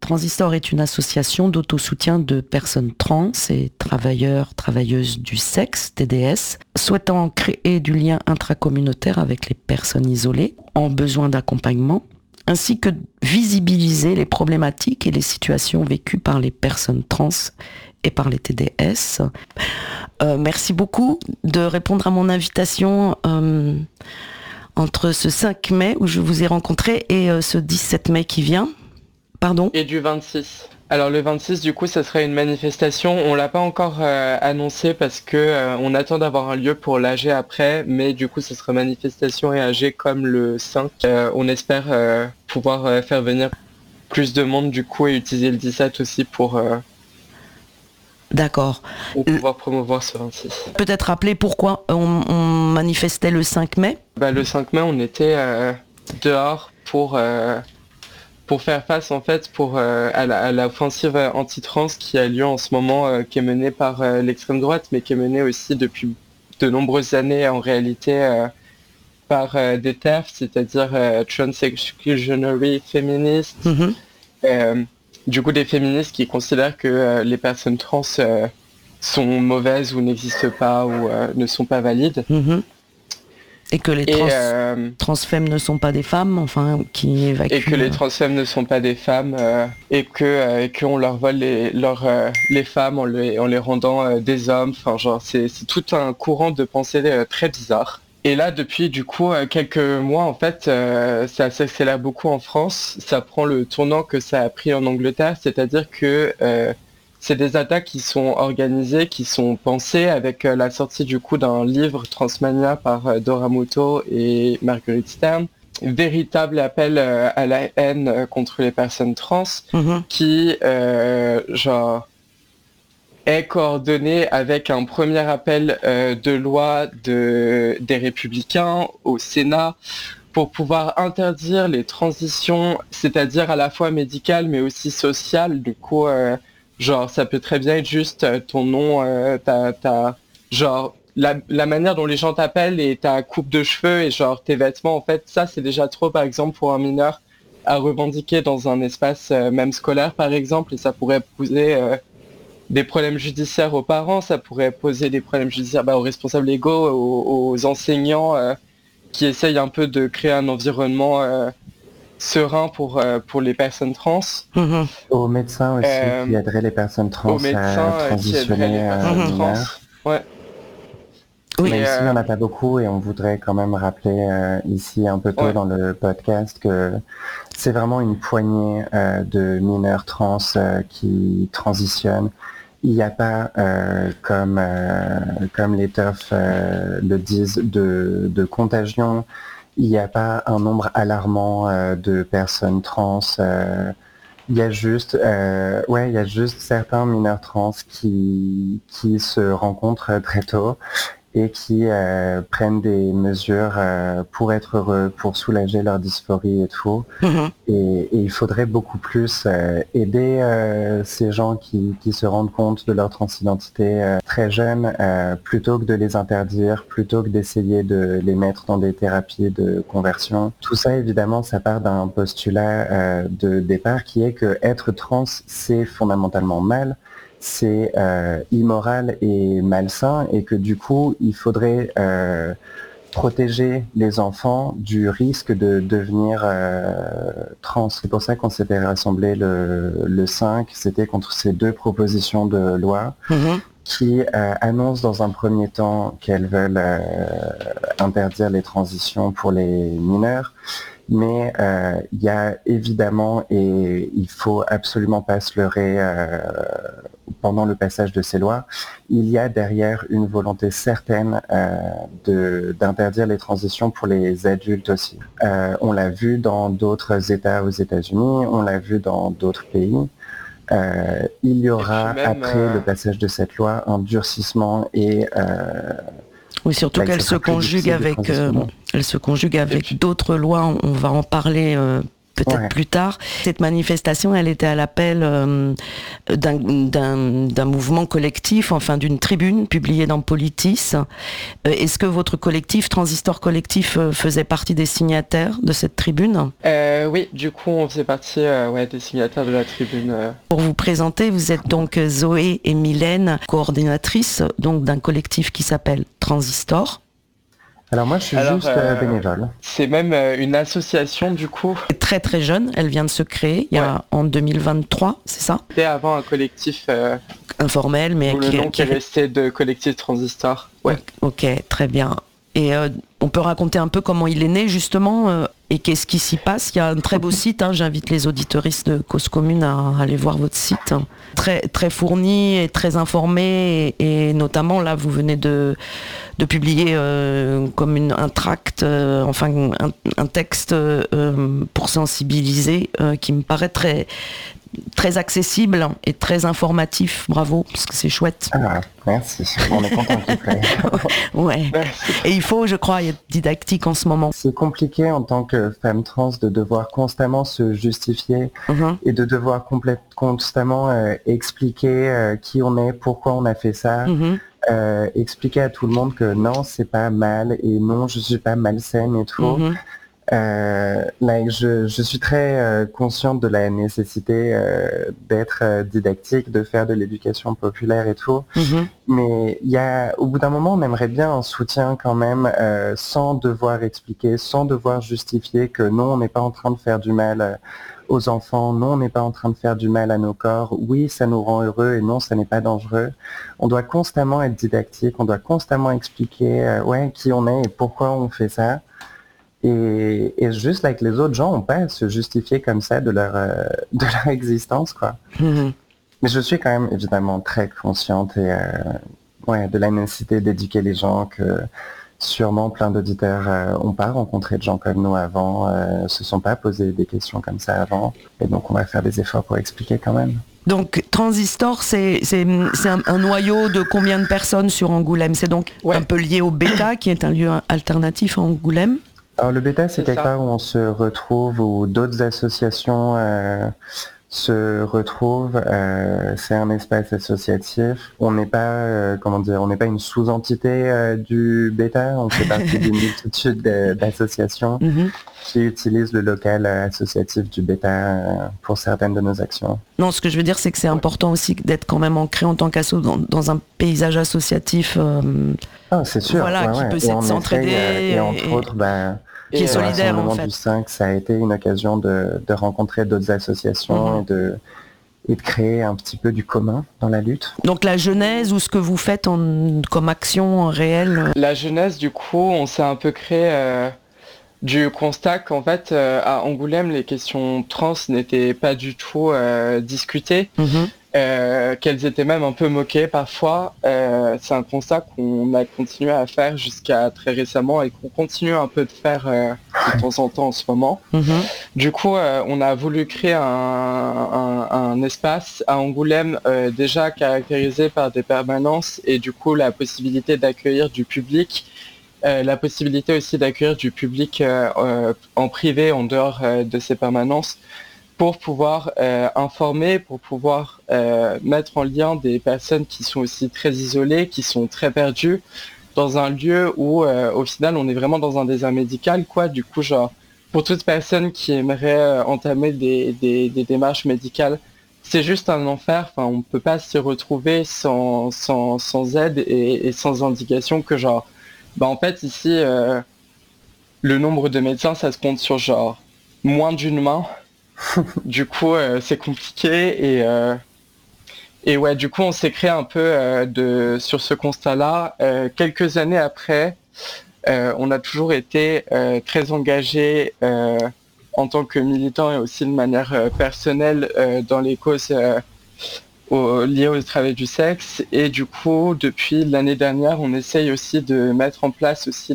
Transistor est une association d'autosoutien de personnes trans et travailleurs, travailleuses du sexe, TDS, souhaitant créer du lien intracommunautaire avec les personnes isolées en besoin d'accompagnement, ainsi que visibiliser les problématiques et les situations vécues par les personnes trans et par les TDS. Merci beaucoup de répondre à mon invitation entre ce 5 mai où je vous ai rencontré et ce 17 mai qui vient. Pardon ? Et du 26. Alors le 26, du coup, ça serait une manifestation. On l'a pas encore annoncé parce que on attend d'avoir un lieu pour l'AG après, mais du coup, ça sera manifestation et AG comme le 5. On espère pouvoir faire venir plus de monde du coup et utiliser le 17 aussi pour D'accord. pouvoir promouvoir ce 26. Peut-être rappeler pourquoi on manifestait le 5 mai ? Le 5 mai, on était dehors pour faire face en fait à l'offensive anti-trans qui a lieu en ce moment, qui est menée par l'extrême droite, mais qui est menée aussi depuis de nombreuses années en réalité par des TERF, c'est-à-dire Trans Exclusionary Feminists. Du coup, des féministes qui considèrent que les personnes trans sont mauvaises ou n'existent pas ou ne sont pas valides. Et que les transfemmes ne sont pas des femmes, enfin, qui évacuent... Et que les transfemmes ne sont pas des femmes, et qu'on leur vole les femmes en les rendant des hommes. Enfin, genre, c'est tout un courant de pensée très bizarre. Et là, depuis du coup quelques mois, en fait, ça s'accélère beaucoup en France. Ça prend le tournant que ça a pris en Angleterre, c'est-à-dire que c'est des attaques qui sont organisées, qui sont pensées avec la sortie du coup d'un livre Transmania par Dora Muto et Marguerite Stern. Véritable appel à la haine contre les personnes trans, qui est coordonné avec un premier appel de loi des Républicains au Sénat pour pouvoir interdire les transitions, c'est-à-dire à la fois médicales mais aussi sociales. Du coup, ça peut très bien être juste ton nom, la manière dont les gens t'appellent et ta coupe de cheveux et genre tes vêtements. En fait, ça c'est déjà trop, par exemple, pour un mineur à revendiquer dans un espace même scolaire, par exemple, et ça pourrait poser des problèmes judiciaires aux parents, ça pourrait poser des problèmes judiciaires aux responsables légaux, aux enseignants qui essayent un peu de créer un environnement serein pour les personnes trans. Aux médecins aussi qui aideraient les personnes trans à transitionner mineurs. Ouais. Oui. Même s'il n'y en a pas beaucoup, et on voudrait quand même rappeler ici un peu tôt dans le podcast que c'est vraiment une poignée de mineurs trans qui transitionnent. Il n'y a pas, comme les TERF le disent, de contagion. Il n'y a pas un nombre alarmant de personnes trans. Il y a juste certains mineurs trans qui se rencontrent très tôt et qui prennent des mesures pour être heureux, pour soulager leur dysphorie et tout. Et il faudrait beaucoup plus aider ces gens qui se rendent compte de leur transidentité très jeunes, plutôt que de les interdire, plutôt que d'essayer de les mettre dans des thérapies de conversion. Tout ça, évidemment, ça part d'un postulat de départ qui est que être trans, c'est fondamentalement mal. C'est immoral et malsain et que du coup, il faudrait protéger les enfants du risque de devenir trans. C'est pour ça qu'on s'était rassemblés le 5, c'était contre ces deux propositions de loi qui annoncent dans un premier temps qu'elles veulent interdire les transitions pour les mineurs. Mais il y a évidemment, et il faut absolument pas se leurrer pendant le passage de ces lois, il y a derrière une volonté certaine d'interdire les transitions pour les adultes aussi. On l'a vu dans d'autres États aux États-Unis, on l'a vu dans d'autres pays. Il y aura, après le passage de cette loi, un durcissement et... oui, surtout qu'elle se conjugue avec d'autres lois. On va en parler peut-être plus tard. Cette manifestation, elle était à l'appel d'un mouvement collectif, enfin d'une tribune publiée dans Politis. Est-ce que votre collectif, Transistor Collectif, faisait partie des signataires de cette tribune ? Oui, du coup, on faisait partie des signataires de la tribune. Pour vous présenter, vous êtes donc Zoé et Mylène, coordinatrices donc d'un collectif qui s'appelle Transistor. Alors moi, je suis juste bénévole. C'est même une association, du coup. Très très jeune, elle vient de se créer en 2023, c'est ça ? C'était avant un collectif informel, mais qui est resté de collectif Transistor. Ouais. Ok, très bien. Et on peut raconter un peu comment il est né, justement, et qu'est-ce qui s'y passe. Il y a un très beau site, j'invite les auditeuristes de Cause Commune à aller voir votre site. Très, très fourni et très informé, et notamment, là, vous venez de publier comme un tract, un texte pour sensibiliser, qui me paraît très accessible et très informatif. Bravo, parce que c'est chouette. Ah, merci. On est content qu'il plaît. Ouais. Et il faut, je crois, être didactique en ce moment. C'est compliqué en tant que femme trans de devoir constamment se justifier et de devoir constamment expliquer qui on est, pourquoi on a fait ça. Expliquer à tout le monde que non, c'est pas mal et non, je suis pas malsaine et tout. Je suis très consciente de la nécessité d'être didactique, de faire de l'éducation populaire et tout. Mais au bout d'un moment, on aimerait bien un soutien quand même, sans devoir expliquer, sans devoir justifier que non, on n'est pas en train de faire du mal aux enfants, non, on n'est pas en train de faire du mal à nos corps, oui, ça nous rend heureux et non, ça n'est pas dangereux. On doit constamment être didactique, on doit constamment expliquer qui on est et pourquoi on fait ça. Et juste like les autres gens n'ont pas à se justifier comme ça de leur existence, quoi. Mais je suis quand même évidemment très consciente et de la nécessité d'éduquer les gens, que sûrement plein d'auditeurs n'ont pas rencontré de gens comme nous avant, se sont pas posé des questions comme ça avant, et donc on va faire des efforts pour expliquer quand même. Donc Transistor, c'est un noyau de combien de personnes sur Angoulême ? C'est donc un peu lié au Bêta, qui est un lieu alternatif à Angoulême ? Alors le Bêta, c'est quelque part où on se retrouve, où d'autres associations se retrouvent. C'est un espace associatif. On n'est pas, on n'est pas une sous-entité du Bêta. On fait partie d'une multitude d'associations qui utilisent le local associatif du Bêta pour certaines de nos actions. Non, ce que je veux dire, c'est que c'est important aussi d'être quand même ancré en tant qu'asso dans un paysage associatif. C'est sûr. Voilà, qui peut s'entraider. Et entre autres, qui est solidaire en fait. Du 5, ça a été une occasion de rencontrer d'autres associations et de créer un petit peu du commun dans la lutte. Donc la genèse ou ce que vous faites comme action réelle ? La genèse, du coup, on s'est un peu créé du constat qu'en fait, à Angoulême, les questions trans n'étaient pas du tout discutées. Qu'elles étaient même un peu moquées parfois. C'est un constat qu'on a continué à faire jusqu'à très récemment et qu'on continue un peu de faire de temps en temps en ce moment. Du coup, on a voulu créer un espace à Angoulême déjà caractérisé par des permanences et du coup la possibilité d'accueillir du public. La possibilité aussi d'accueillir du public en privé en dehors de ces permanences, pour pouvoir informer, pour pouvoir mettre en lien des personnes qui sont aussi très isolées, qui sont très perdues, dans un lieu où au final on est vraiment dans un désert médical, quoi. Du coup, genre, pour toute personne qui aimerait entamer des démarches médicales, c'est juste un enfer. Enfin, on ne peut pas s'y retrouver sans aide et sans indication que genre, en fait ici, le nombre de médecins, ça se compte sur genre moins d'une main. Du coup, c'est compliqué et ouais, du coup, on s'est créé un peu sur ce constat-là. Quelques années après, on a toujours été très engagés en tant que militants et aussi de manière personnelle dans les causes liées au travail du sexe. Et du coup, depuis l'année dernière, on essaye aussi de mettre en place aussi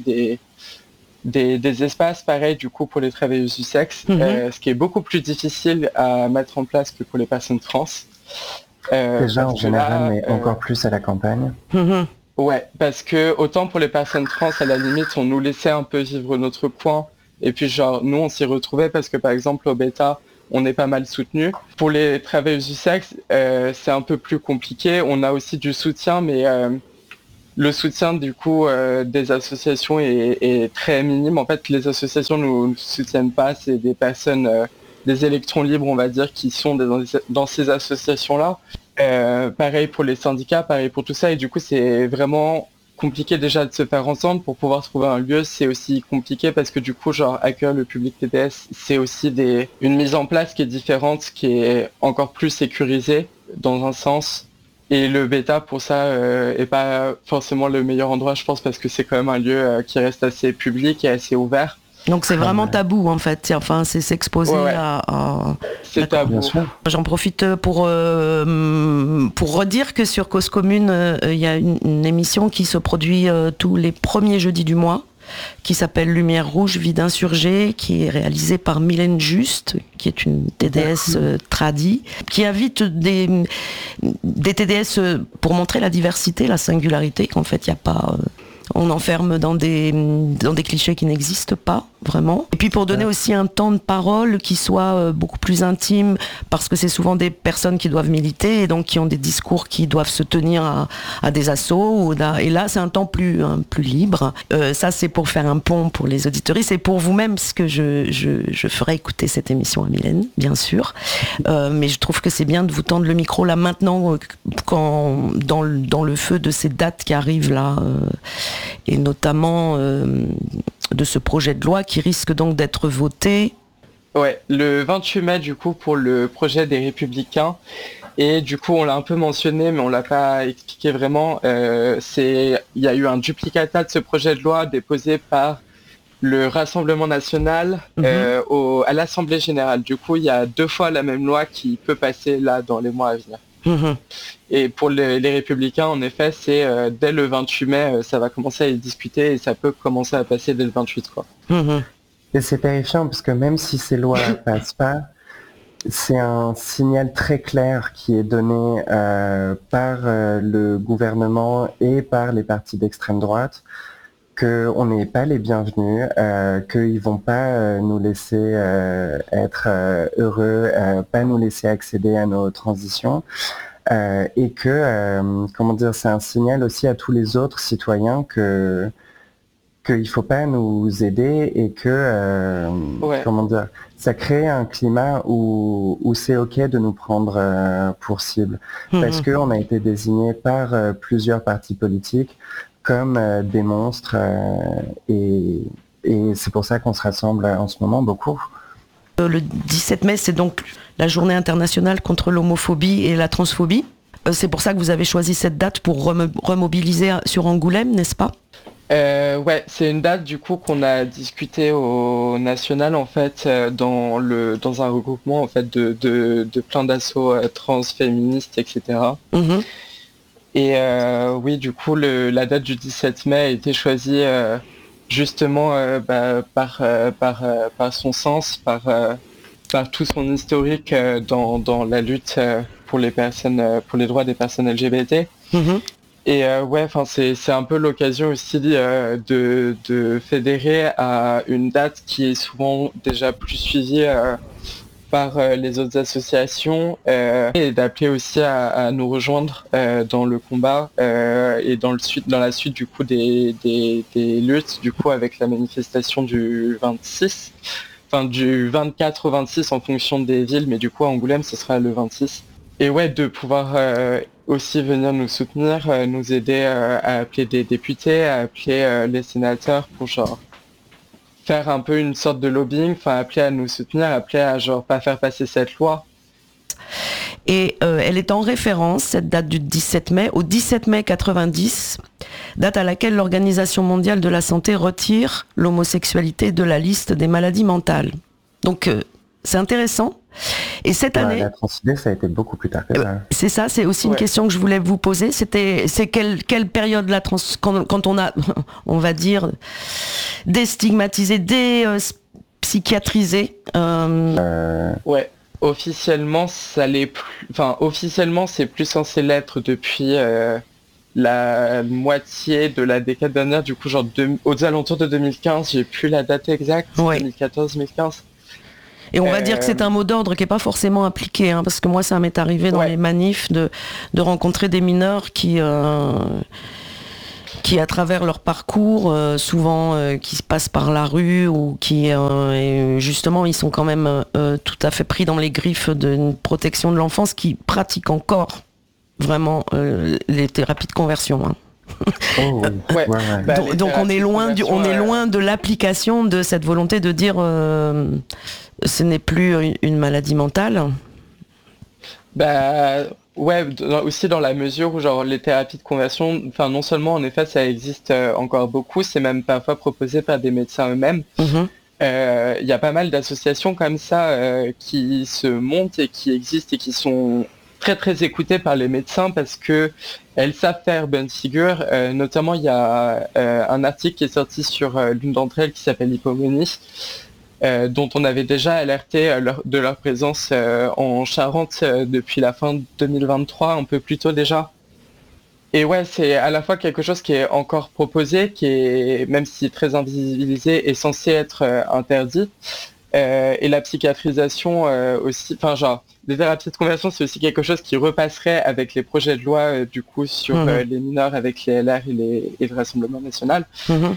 des espaces pareils du coup pour les travailleuses du sexe, ce qui est beaucoup plus difficile à mettre en place que pour les personnes trans. Déjà en général, mais encore plus à la campagne. Ouais, parce que autant pour les personnes trans, à la limite, on nous laissait un peu vivre notre coin Et puis genre nous on s'y retrouvait parce que par exemple au bêta on est pas mal soutenu. Pour les travailleuses du sexe, c'est un peu plus compliqué. On a aussi du soutien, mais le soutien du coup des associations est très minime. En fait, les associations nous soutiennent pas. C'est des personnes, des électrons libres, on va dire, qui sont dans ces associations-là. Pareil pour les syndicats, pareil pour tout ça. Et du coup, c'est vraiment compliqué déjà de se faire ensemble pour pouvoir trouver un lieu. C'est aussi compliqué parce que du coup, genre accueillir le public TDS, c'est aussi une mise en place qui est différente, qui est encore plus sécurisée dans un sens. Et le bêta pour ça est pas forcément le meilleur endroit, je pense, parce que c'est quand même un lieu qui reste assez public et assez ouvert. Donc c'est vraiment tabou en fait, enfin c'est s'exposer à... C'est tabou. J'en profite pour redire que sur Cause Commune, il y a une émission qui se produit tous les premiers jeudis du mois, qui s'appelle Lumière Rouge, Vie d'insurgés, qui est réalisée par Mylène Juste, qui est une TDS tradie, qui invite des TDS pour montrer la diversité, la singularité, qu'en fait il n'y a pas... on enferme dans des clichés qui n'existent pas, vraiment. Et puis pour donner aussi un temps de parole qui soit beaucoup plus intime, parce que c'est souvent des personnes qui doivent militer, et donc qui ont des discours qui doivent se tenir à des assauts. Et là, c'est un temps plus libre. Ça, c'est pour faire un pont pour les auditoristes et pour vous-même, parce que je ferai écouter cette émission à Mylène, bien sûr. Mais je trouve que c'est bien de vous tendre le micro là maintenant, quand dans le feu de ces dates qui arrivent là, et notamment de ce projet de loi qui risque donc d'être voté. Ouais, le 28 mai du coup pour le projet des Républicains. Et du coup on l'a un peu mentionné mais on l'a pas expliqué vraiment. Il y a eu un duplicata de ce projet de loi déposé par le Rassemblement national à l'Assemblée générale. Du coup il y a 2 fois la même loi qui peut passer là dans les mois à venir. Et pour les Républicains, en effet, c'est dès le 28 mai, ça va commencer à y discuter et ça peut commencer à passer dès le 28, quoi. Et c'est terrifiant parce que même si ces lois ne passent pas, c'est un signal très clair qui est donné par le gouvernement et par les partis d'extrême droite qu'on n'est pas les bienvenus, qu'ils vont pas nous laisser être heureux, pas nous laisser accéder à nos transitions, et que, c'est un signal aussi à tous les autres citoyens qu'il faut pas nous aider et que, ça crée un climat où c'est ok de nous prendre pour cible, parce qu'on a été désigné par plusieurs partis politiques comme des monstres et c'est pour ça qu'on se rassemble en ce moment beaucoup. Le 17 mai, c'est donc la journée internationale contre l'homophobie et la transphobie. C'est pour ça que vous avez choisi cette date pour remobiliser sur Angoulême, n'est-ce pas ? Ouais, c'est une date du coup qu'on a discuté au national en fait dans un regroupement en fait de plein d'assauts trans, féministes, etc. Et oui, du coup, la date du 17 mai a été choisie justement par son sens, par tout son historique dans la lutte pour les droits des personnes LGBT. Et c'est un peu l'occasion aussi de fédérer à une date qui est souvent déjà plus suivie par les autres associations et d'appeler aussi à nous rejoindre dans le combat et dans la suite du coup des luttes du coup avec la manifestation du 26, enfin du 24 au 26 en fonction des villes, mais du coup à Angoulême ce sera le 26. Et ouais, de pouvoir aussi venir nous soutenir, nous aider à appeler des députés, à appeler les sénateurs pour genre faire un peu une sorte de lobbying, enfin appeler à nous soutenir, appeler à genre pas faire passer cette loi. Et elle est en référence, cette date du 17 mai, au 17 mai 90, date à laquelle l'Organisation mondiale de la santé retire l'homosexualité de la liste des maladies mentales. Donc c'est intéressant. Et cette année, la transidée, ça a été beaucoup plus tard que ça. C'est ça, c'est aussi une question que je voulais vous poser. C'est quelle période quand on a, on va dire, déstigmatisé, psychiatrisé. Ouais, officiellement, ça l'est plus. Enfin, officiellement, c'est plus censé l'être depuis la moitié de la décade dernière, du coup genre aux alentours de 2015, j'ai plus la date exacte, 2014-2015. Et on va dire que c'est un mot d'ordre qui n'est pas forcément appliqué, hein, parce que moi ça m'est arrivé dans les manifs de rencontrer des mineurs qui à travers leur parcours, souvent qui se passent par la rue ou qui justement ils sont quand même tout à fait pris dans les griffes d'une protection de l'enfance, qui pratiquent encore vraiment les thérapies de conversion. Hein. Oh, oui. Donc on est loin de l'application de cette volonté de dire ce n'est plus une maladie mentale. Aussi dans la mesure où genre les thérapies de conversion, enfin non seulement en effet ça existe encore beaucoup, c'est même parfois proposé par des médecins eux-mêmes. Il y a pas mal d'associations comme ça qui se montent et qui existent et qui sont très très écoutées par les médecins parce que elles savent faire bonne figure. Notamment il y a un article qui est sorti sur l'une d'entre elles qui s'appelle Hypomonie, dont on avait déjà alerté de leur présence en Charente depuis la fin de 2023, un peu plus tôt déjà. Et c'est à la fois quelque chose qui est encore proposé, qui est, même si très invisibilisé, est censé être interdit. Et la psychiatrisation aussi, les thérapies de conversion, c'est aussi quelque chose qui repasserait avec les projets de loi du coup sur les mineurs avec les LR et le Rassemblement national.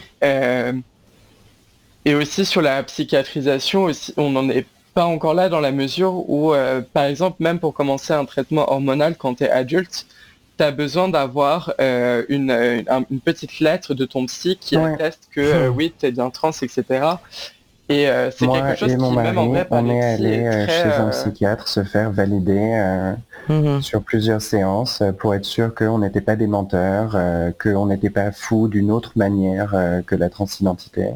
Et aussi sur la psychiatrisation, aussi, on n'en est pas encore là dans la mesure où, par exemple, même pour commencer un traitement hormonal quand tu es adulte, tu as besoin d'avoir une petite lettre de ton psy qui atteste que oui, tu es bien trans, etc. Et c'est quelque chose qui, même en vrai, on est allé chez un psychiatre se faire valider sur plusieurs séances pour être sûr qu'on n'était pas des menteurs, qu'on n'était pas fous d'une autre manière que la transidentité.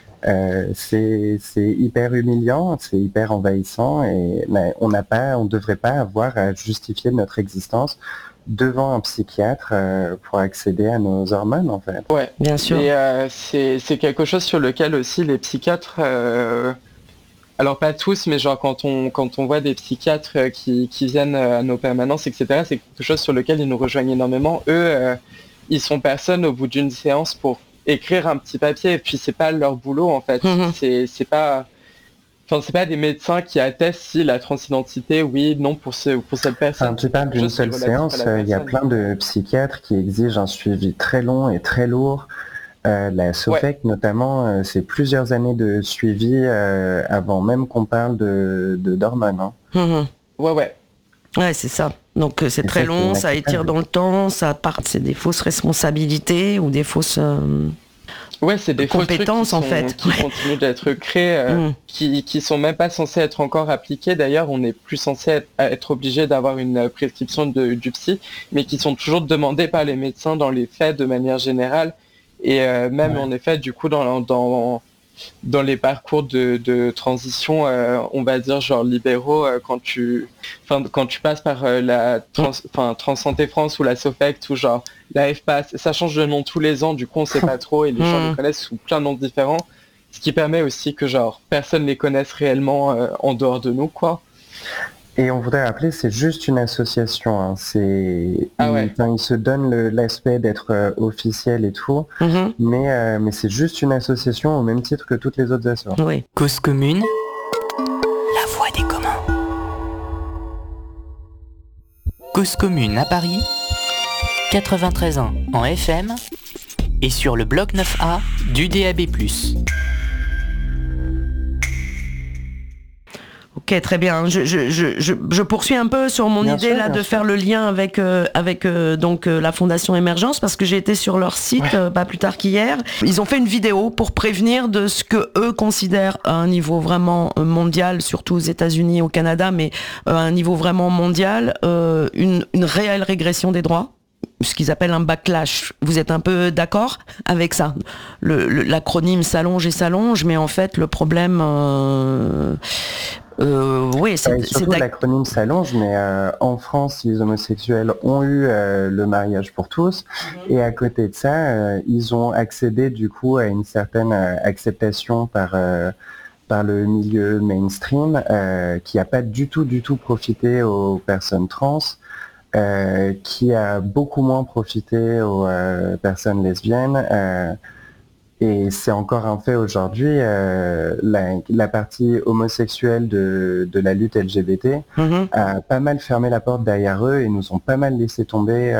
C'est hyper humiliant, c'est hyper envahissant et on ne devrait pas avoir à justifier notre existence devant un psychiatre pour accéder à nos hormones en fait. Ouais, bien sûr. Et c'est quelque chose sur lequel aussi les psychiatres, alors pas tous, mais genre quand on voit des psychiatres qui viennent à nos permanences, etc., c'est quelque chose sur lequel ils nous rejoignent énormément. Eux, ils sont personne au bout d'une séance pour écrire un petit papier, et puis c'est pas leur boulot en fait. C'est pas des médecins qui attestent si la transidentité, oui, non pour cette personne. Tu parles d'une seule séance, il y a plein de psychiatres qui exigent un suivi très long et très lourd. La SOFEC notamment, c'est plusieurs années de suivi avant même qu'on parle d'hormones. Ouais, c'est ça. Donc c'est très long, ça étire dans le temps, c'est des fausses responsabilités ou des fausses c'est des compétences en fait qui continuent d'être créées, qui sont même pas censées être encore appliquées. D'ailleurs, on n'est plus censé être obligé d'avoir une prescription du psy, mais qui sont toujours demandées par les médecins dans les faits de manière générale. Et même en effet, du coup, dans les parcours de transition, on va dire genre libéraux, quand tu passes par Trans Santé France ou la SOFEC ou genre la FPAS, ça change de nom tous les ans, du coup on sait pas trop et les gens les connaissent sous plein de noms différents, ce qui permet aussi que genre personne les connaisse réellement en dehors de nous quoi. Et on voudrait rappeler, c'est juste une association. Hein. Ils se donnent l'aspect d'être officiel et tout, mais c'est juste une association au même titre que toutes les autres associations. Oui. Cause commune, la voix des communs. Cause commune à Paris, 93.1 en FM et sur le bloc 9A du DAB+. Ok, très bien. Je poursuis un peu sur mon idée là de faire le lien avec la Fondation Émergence, parce que j'ai été sur leur site pas plus tard qu'hier. Ils ont fait une vidéo pour prévenir de ce que eux considèrent à un niveau vraiment mondial, surtout aux États-Unis, au Canada, mais à un niveau vraiment mondial, une réelle régression des droits. Ce qu'ils appellent un backlash. Vous êtes un peu d'accord avec ça? L'acronyme s'allonge et s'allonge, mais en fait le problème... surtout l'acronyme s'allonge, mais en France, les homosexuels ont eu le mariage pour tous, et à côté de ça, ils ont accédé du coup à une certaine acceptation par le milieu mainstream, qui n'a pas du tout profité aux personnes trans. qui a beaucoup moins profité aux personnes lesbiennes. Et c'est encore un fait aujourd'hui, la partie homosexuelle de la lutte LGBT a pas mal fermé la porte derrière eux et nous ont pas mal laissé tomber.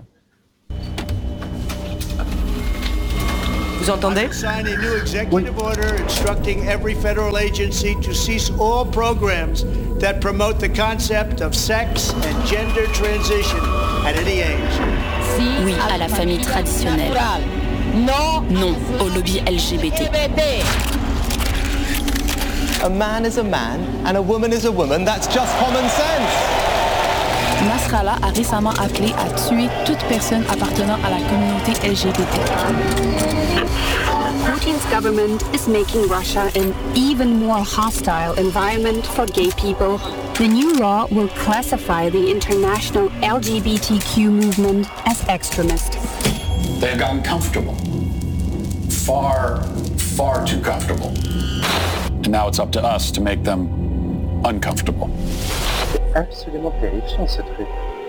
Vous entendez? Sign a new executive order instructing every federal agency to cease all programs that promote the concept of sex and gender transition at any age. Oui à la famille traditionnelle. Non au lobby LGBT. A man is a man and a woman is a woman. That's just common sense. Nasrallah a récemment appelé à tuer toute personne appartenant à la communauté LGBT. Putin's government is making Russia an even more hostile environment for gay people. The new law will classify the international LGBTQ movement as extremist. They've gotten comfortable. Far too comfortable. And now it's up to us to make them uncomfortable. C'est absolument terrifiant ce truc.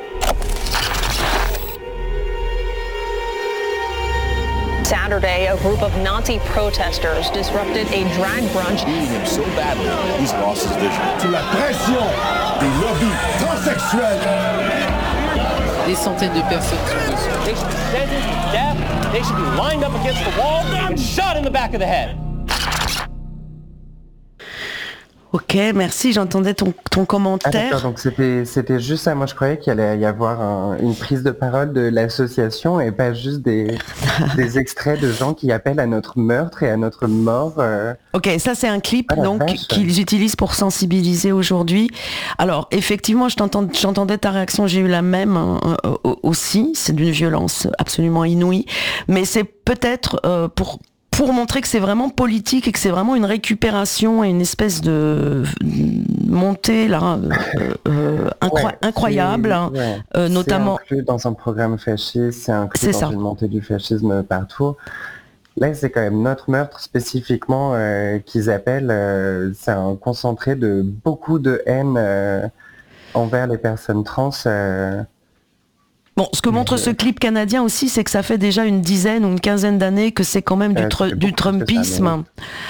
Saturday, a group of Nazi protesters disrupted a drag brunch. Him so badly, he's lost his vision. Sous la pression des lobbies transsexuels. Des centaines de personnes sont dessus. They should be sentenced to death. They should be lined up against the wall and shot in the back of the head. Ok, merci, j'entendais ton commentaire. Ah d'accord, donc c'était juste ça. Moi, je croyais qu'il allait y avoir une prise de parole de l'association et pas juste des extraits de gens qui appellent à notre meurtre et à notre mort. Ok, ça c'est un clip qu'ils utilisent pour sensibiliser aujourd'hui. Alors, effectivement, j'entendais ta réaction, j'ai eu la même aussi. C'est d'une violence absolument inouïe. Mais c'est peut-être pour montrer que c'est vraiment politique et que c'est vraiment une récupération et une espèce de montée là incroyable, notamment. C'est inclus dans un programme fasciste, c'est inclus dans une montée du fascisme partout. Là, c'est quand même notre meurtre spécifiquement qu'ils appellent. C'est un concentré de beaucoup de haine envers les personnes trans. Bon, ce que montre ce clip canadien aussi, c'est que ça fait déjà une dizaine ou une quinzaine d'années que c'est quand même du Trumpisme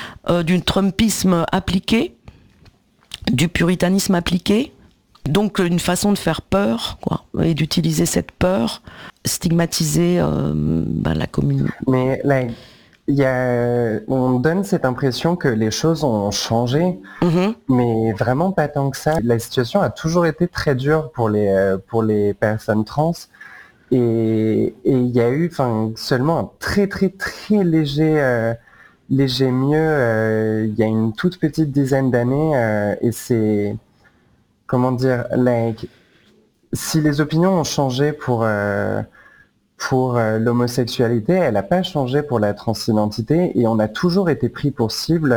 appliqué, du puritanisme appliqué. Donc une façon de faire peur, quoi, et d'utiliser cette peur, stigmatiser la communauté. Mais là, on donne cette impression que les choses ont changé, mais vraiment pas tant que ça. La situation a toujours été très dure pour les personnes trans, et il y a eu seulement un très très très léger mieux il y a une toute petite dizaine d'années, et c'est, comment dire, si les opinions ont changé pour l'homosexualité, elle n'a pas changé pour la transidentité, et on a toujours été pris pour cible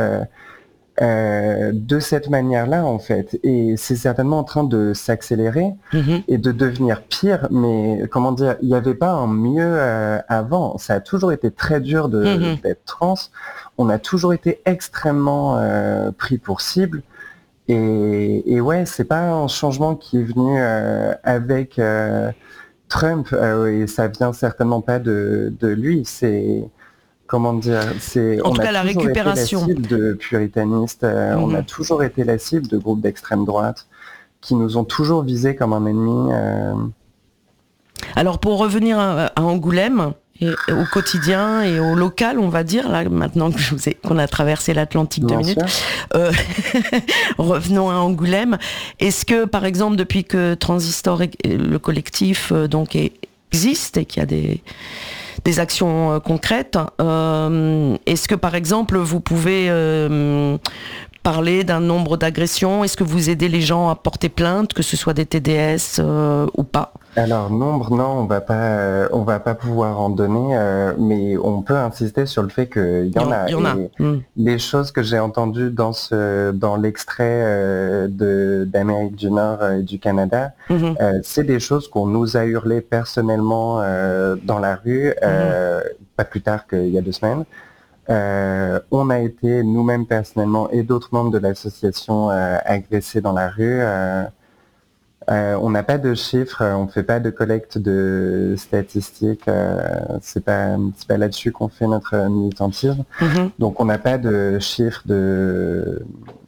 de cette manière-là, en fait. Et c'est certainement en train de s'accélérer et de devenir pire, mais comment dire, il n'y avait pas un mieux avant. Ça a toujours été très dur d'être trans. On a toujours été extrêmement pris pour cible. Et ouais, c'est pas un changement qui est venu avec Trump, et ça vient certainement pas de lui. C'est, comment dire, en tout cas la récupération. On a toujours été la cible de puritanistes, on a toujours été la cible de groupes d'extrême droite qui nous ont toujours visés comme un ennemi. Alors pour revenir à Angoulême, et au quotidien et au local, on va dire, là maintenant qu'on a traversé l'Atlantique 2 minutes, revenons à Angoulême. Est-ce que par exemple depuis que Transistor, le collectif existe et qu'il y a des actions concrètes, est-ce que par exemple vous pouvez parler d'un nombre d'agressions? Est-ce que vous aidez les gens à porter plainte, que ce soit des TDS ou pas? Alors nombre, non, on va pas pouvoir en donner, mais on peut insister sur le fait qu'il y en a. Les choses que j'ai entendues dans l'extrait d'Amérique du Nord et du Canada, c'est des choses qu'on nous a hurlées personnellement dans la rue, pas plus tard qu'il y a 2 semaines. On a été nous-mêmes personnellement et d'autres membres de l'association agressés dans la rue. On n'a pas de chiffres, on ne fait pas de collecte de statistiques, c'est pas là-dessus qu'on fait notre militantisme. Donc on n'a pas de chiffres de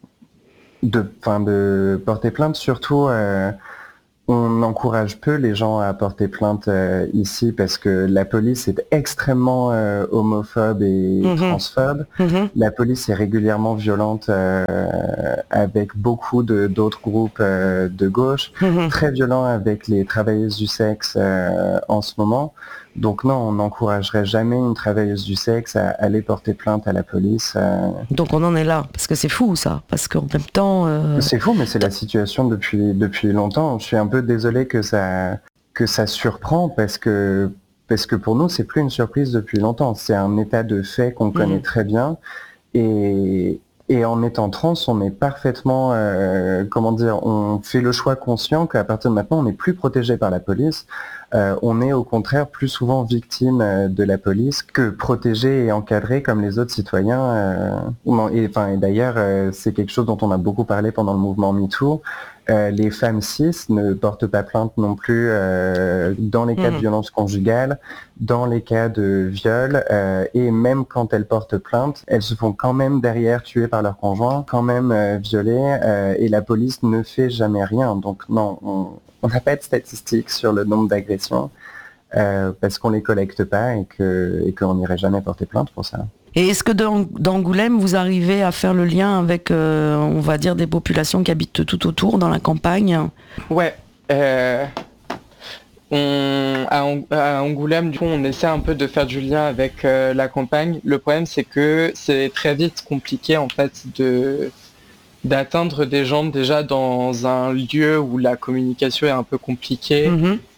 porter plainte, surtout on encourage peu les gens à porter plainte ici parce que la police est extrêmement homophobe et transphobe. La police est régulièrement violente avec beaucoup d'autres groupes de gauche, très violent avec les travailleuses du sexe en ce moment. Donc non, on n'encouragerait jamais une travailleuse du sexe à aller porter plainte à la police. Donc on en est là, parce que c'est fou ça, parce qu'en même temps... C'est fou, mais c'est la situation depuis longtemps. Je suis un peu désolé que ça surprend, parce que pour nous, c'est plus une surprise depuis longtemps. C'est un état de fait qu'on connaît très bien. Et en étant trans, on est parfaitement, on fait le choix conscient qu'à partir de maintenant, on n'est plus protégé par la police. On est au contraire plus souvent victime de la police que protégé et encadré comme les autres citoyens. Et d'ailleurs, c'est quelque chose dont on a beaucoup parlé pendant le mouvement MeToo. Les femmes cis ne portent pas plainte non plus dans les cas de violence conjugale, dans les cas de viol, et même quand elles portent plainte, elles se font quand même derrière tuer par leur conjoint, quand même violées, et la police ne fait jamais rien. Donc non, on n'a pas de statistiques sur le nombre d'agressions parce qu'on les collecte pas et qu'on n'irait jamais porter plainte pour ça. Et est-ce que d'Angoulême, vous arrivez à faire le lien avec, on va dire, des populations qui habitent tout autour dans la campagne ? Ouais. À Angoulême, du coup, on essaie un peu de faire du lien avec la campagne. Le problème, c'est que c'est très vite compliqué, en fait, d'atteindre des gens déjà dans un lieu où la communication est un peu compliquée.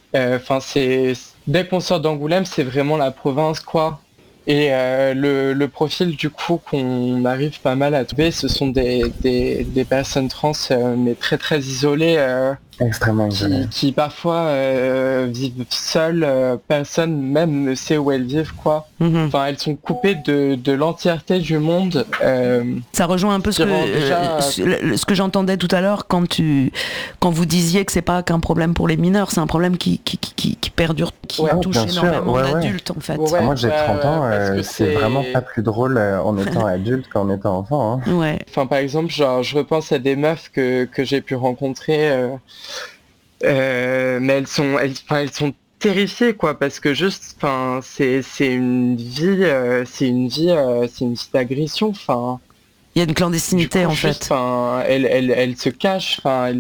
Dès qu'on sort d'Angoulême, c'est vraiment la province, quoi. Et le profil du coup qu'on arrive pas mal à trouver, ce sont des personnes trans mais très très isolées, extrêmement isolées, qui parfois vivent seules, personne même ne sait où elles vivent, quoi. Enfin, elles sont coupées de l'entièreté du monde. Ça rejoint un peu ce que j'entendais tout à l'heure quand vous disiez que c'est pas qu'un problème pour les mineurs, c'est un problème qui perdure, qui touche énormément d'adultes en fait. Moi j'ai 30 ans, c'est vraiment pas plus drôle en étant adulte qu'en étant enfant. Hein. Ouais. Enfin, par exemple, genre, je repense à des meufs que j'ai pu rencontrer, mais elles sont terrifiées, quoi, parce que juste, enfin, c'est une vie d'agression, enfin. Il y a une clandestinité en fait. Enfin, elles se cachent, enfin,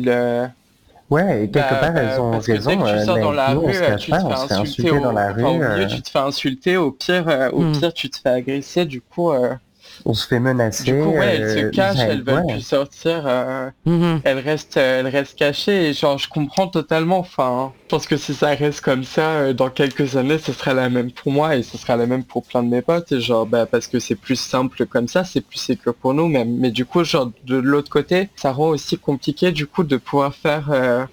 Ouais, et quelque part, elles ont raison. Dès que tu sors dans la rue, tu te fais insulter dans la rue. Au milieu, tu te fais insulter, au pire, tu te fais agresser, du coup... on se fait menacer. Du coup, elles se cachent, elles veulent plus sortir. Elles restent cachées, et genre, je comprends totalement, enfin... Je pense que si ça reste comme ça, dans quelques années, ce sera la même pour moi, et ce sera la même pour plein de mes potes, et genre, parce que c'est plus simple comme ça, c'est plus sécure pour nous, même. Mais du coup, genre, de l'autre côté, ça rend aussi compliqué, du coup, de pouvoir faire...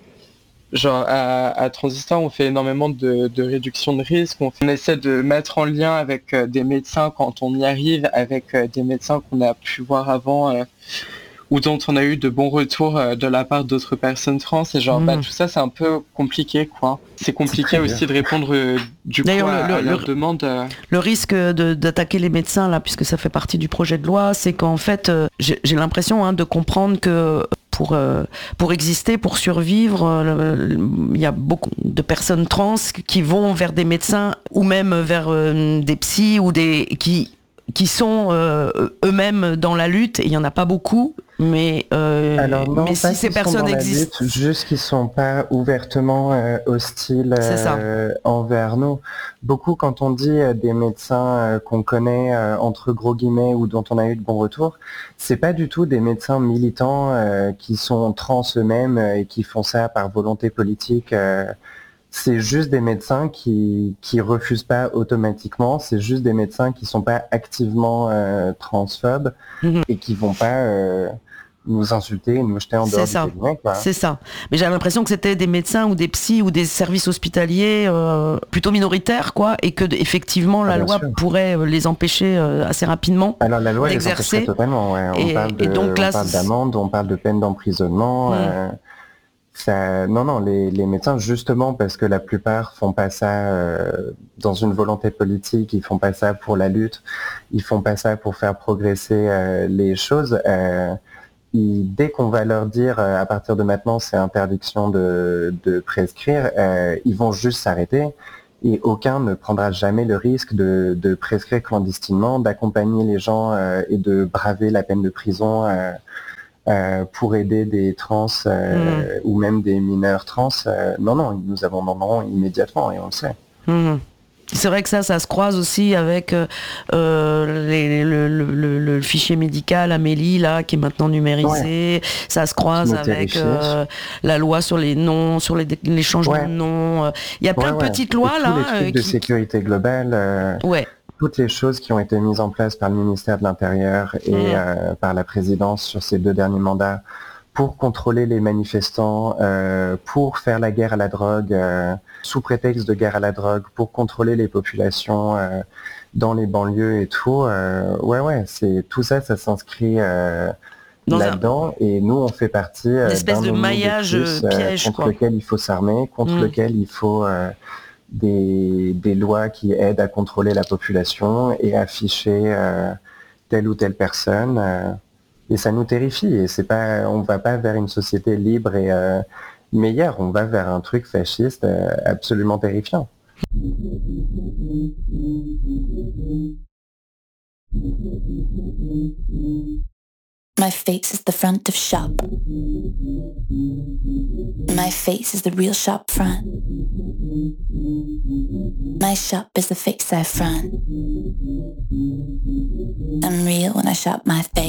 genre, à Transistor, on fait énormément de réduction de risque, on essaie de mettre en lien avec des médecins quand on y arrive, avec des médecins qu'on a pu voir avant, ou dont on a eu de bons retours de la part d'autres personnes trans, et genre tout ça c'est un peu compliqué, quoi. C'est compliqué aussi de répondre du coup à leurs demandes. Le risque d'attaquer les médecins là, puisque ça fait partie du projet de loi, c'est qu'en fait j'ai l'impression de comprendre que pour exister, pour survivre, il y a beaucoup de personnes trans qui vont vers des médecins ou même vers des psys ou qui sont eux-mêmes dans la lutte, et il n'y en a pas beaucoup, mais si ces personnes existent... Juste qu'ils ne sont pas ouvertement hostiles envers nous. Beaucoup, quand on dit des médecins qu'on connaît, entre gros guillemets, ou dont on a eu de bons retours, c'est pas du tout des médecins militants qui sont trans eux-mêmes et qui font ça par volonté politique. C'est juste des médecins qui refusent pas automatiquement, c'est juste des médecins qui sont pas activement transphobes et qui vont pas nous insulter, nous jeter en dehors du cabinet, quoi. C'est ça. Mais j'ai l'impression que c'était des médecins ou des psys ou des services hospitaliers plutôt minoritaires, quoi, et que effectivement la loi pourrait les empêcher assez rapidement d'exercer. Alors la loi les empêcherait totalement, ouais. On parle d'amende, on parle de peine d'emprisonnement. Non, les médecins, justement, parce que la plupart font pas ça dans une volonté politique, ils font pas ça pour la lutte, ils font pas ça pour faire progresser les choses. Dès qu'on va leur dire à partir de maintenant c'est interdiction de prescrire, ils vont juste s'arrêter et aucun ne prendra jamais le risque de prescrire clandestinement, d'accompagner les gens et de braver la peine de prison pour aider des trans ou même des mineurs trans. Non, nous avons non immédiatement et on le sait. C'est vrai que ça se croise aussi avec le fichier médical Amélie là qui est maintenant numérisé. Ouais. Ça se croise avec la loi sur les noms, sur les changements de noms. Il y a plein de petites lois et là. Tous les trucs de sécurité globale. Toutes les choses qui ont été mises en place par le ministère de l'Intérieur et par la présidence sur ces 2 derniers mandats pour contrôler les manifestants, pour faire la guerre à la drogue, sous prétexte de guerre à la drogue, pour contrôler les populations dans les banlieues et tout. C'est tout ça s'inscrit là-dedans. Et nous, on fait partie d'une espèce de maillage piège contre lequel il faut s'armer, contre lequel il faut des lois qui aident à contrôler la population et afficher telle ou telle personne. Et ça nous terrifie. Et on va pas vers une société libre et meilleure. On va vers un truc fasciste absolument terrifiant. My face is the front of shop. My face is the real shop front. My shop is the face I front. I'm real when I shop my face.